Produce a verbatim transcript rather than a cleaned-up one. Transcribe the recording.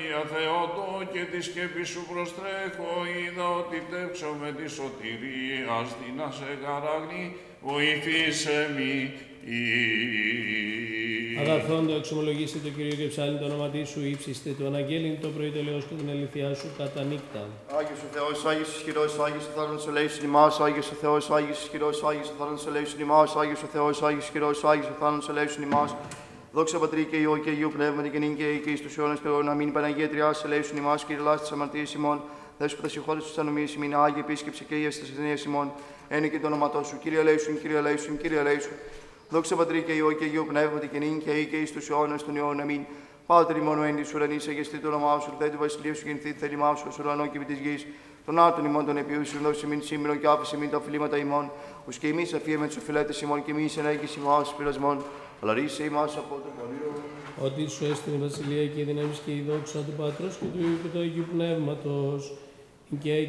Παναγία Θεότο και τη σκέπη σου προστρέχω, είδα ότι τέψω με τη σωτηρία, δύνασε γαράγνη, βοηθήσε μη. Αγαθόν το εξομολογήστε το Κύριο και ψάλλει το όνομα της σου, ύψιστε το αναγγέλιν το πρωί τελείως και την αληθειά σου κατά νύχτα. Άγιος ο Θεός, Άγιος ισχυρός, Άγιος ο θάνατος ελέησον ημάς, Άγιος ο Θεός, Άγιος ισχυρός, Άγιος ο θάνατος ελέησον ημάς, Άγιος ο Θεός, Άγιος ισχυρός, Άγιος ο θάνατος ελέησον ημάς. Δόξα Πατρί και Υιό και Αγίου Πνεύματι και νυν και αεί και εις τους αιώνας των αιώνων. Αμήν. Παναγία Τριάς ελέησον ημάς, Κύριε λάστη της αμαρτίας ημών. Δέσποτα συγχώρεσαι της ανομίας ημών, Άγιε επίσκεψε και ίας της ασθενείας ημών. Ένε και το όνοματό σου, Κύριε ελέησον, Κύριε ελέησον, Κύριε ελέησον. Δόξα Πατρί και Υιό και Αγίου Πνεύματι και νυν και αεί και εις τους αιώνας των αιώνων. Αμήν. Πάτερ ημών ο εν της ουρανής, αγεστή το όνομά σου, ορθέ του βασιλείου σου γεννηθεί, θέλημά σου, ως ουρανό και επί της γης. Τον άτον ημών των επιούσιων δώσει ημίν σήμερα και άφησε ημίν τα οφειλήματα ημών, ως και εμείς αφίεμε τους οφειλέτες ημών και εμείς ενέργεις ημάς πειρασμών, αλλά ρίσε ημάς από το πονηρό. Ότι σου έστειλε η βασιλεία και η δύναμη και η δόξα του Πατρός και του Υιού και του Αγίου Πνεύματος, και